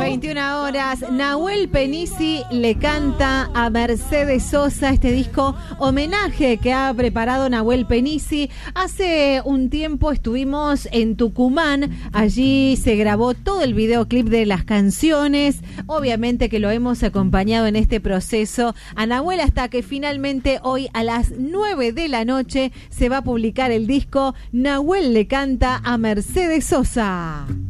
21 horas. Nahuel Penisi le canta a Mercedes Sosa, este disco homenaje que ha preparado Nahuel Penisi. Hace un tiempo estuvimos en Tucumán, allí se grabó todo el videoclip de las canciones. Obviamente que lo hemos acompañado en este proceso a Nahuel hasta que finalmente hoy a las 9 de la noche se va a publicar el disco Nahuel le canta a Mercedes Sosa.